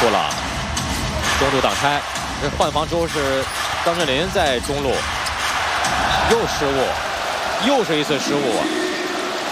出了，中路挡拆，这换防之后是张镇麟在中路又失误，又是一次失误啊！